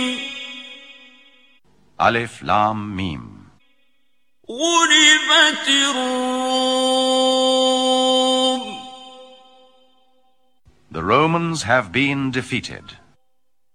Alif Lam Mim. غُلِبَتِ الرُّومُ. The Romans have been defeated.